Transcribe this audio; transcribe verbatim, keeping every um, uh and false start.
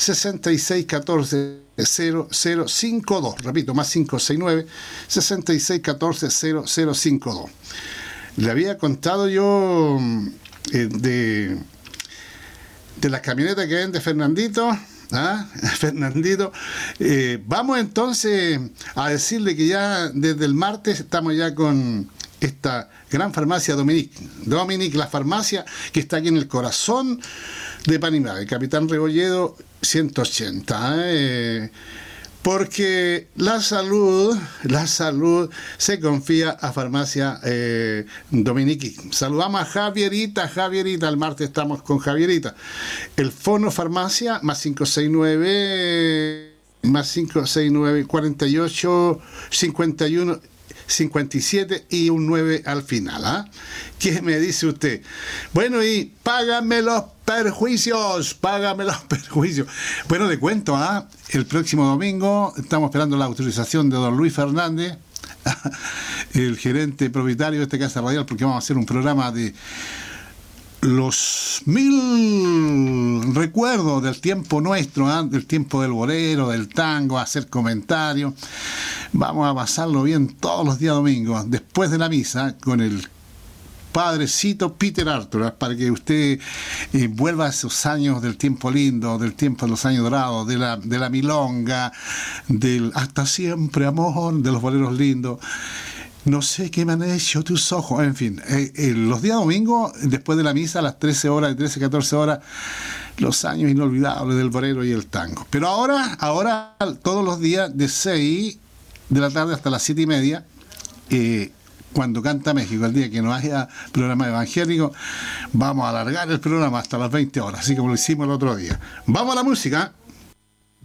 seis seis uno cuatro cero cero cinco dos. Repito, más cinco seis nueve, seis seis uno cuatro cero cero cinco dos. Le había contado yo eh, de, de las camionetas que vende Fernandito. ¿Ah? Fernandito, eh, vamos entonces a decirle que ya desde el martes estamos ya con esta gran farmacia Dominic. Dominic, la farmacia que está aquí en el corazón de Panimá, el Capitán Rebolledo ciento ochenta. ¿eh? Porque la salud, la salud se confía a Farmacia eh, Dominique. Saludamos a Javierita, Javierita, el martes estamos con Javierita. El Fono Farmacia, más cinco seis nueve, más cinco seis nueve, cuarenta y ocho, cincuenta y uno, cincuenta y siete y un nueve al final. ¿ah? ¿Qué me dice usted? Bueno, y págame los perjuicios, págame los perjuicios. Bueno, le cuento, ¿ah? El próximo domingo estamos esperando la autorización de don Luis Fernández, el gerente propietario de esta casa radial, porque vamos a hacer un programa de los mil recuerdos del tiempo nuestro, ¿eh? Del tiempo del bolero, del tango, hacer comentarios. Vamos a pasarlo bien todos los días domingos, después de la misa, con el padrecito Peter Arthur, ¿eh? Para que usted eh, vuelva a esos años del tiempo lindo, del tiempo de los años dorados, de la, de la milonga, del hasta siempre amor, de los boleros lindos. No sé qué me han hecho tus ojos. En fin, eh, eh, los días domingos, después de la misa, a las trece horas, de trece a catorce horas, los años inolvidables del bolero y el tango. Pero ahora, ahora todos los días, de seis de la tarde hasta las siete y media, eh, cuando canta México, el día que no haya programa evangélico, vamos a alargar el programa hasta las veinte horas, así como lo hicimos el otro día. Vamos a la música.